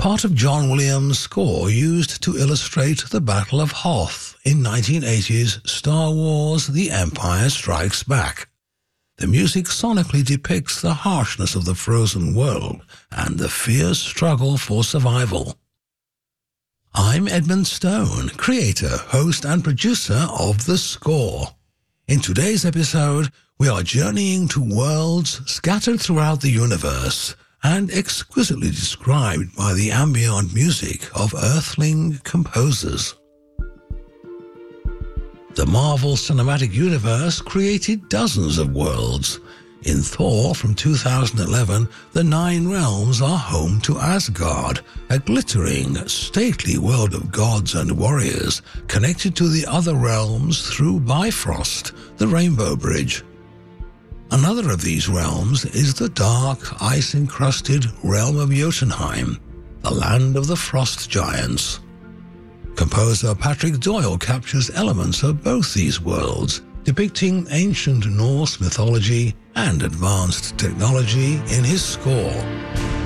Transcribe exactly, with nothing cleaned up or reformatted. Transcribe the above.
part of John Williams' score used to illustrate the Battle of Hoth in nineteen eighty's Star Wars The Empire Strikes Back. The music sonically depicts the harshness of the frozen world and the fierce struggle for survival. I'm Edmund Stone, creator, host and producer of The Score. In today's episode, we are journeying to worlds scattered throughout the universe and exquisitely described by the ambient music of Earthling composers. The Marvel Cinematic Universe created dozens of worlds. In Thor from two thousand eleven, the Nine Realms are home to Asgard, a glittering, stately world of gods and warriors connected to the other realms through Bifrost, the Rainbow Bridge. Another of these realms is the dark, ice-encrusted realm of Jotunheim, the land of the frost giants. Composer Patrick Doyle captures elements of both these worlds, depicting ancient Norse mythology and advanced technology in his score.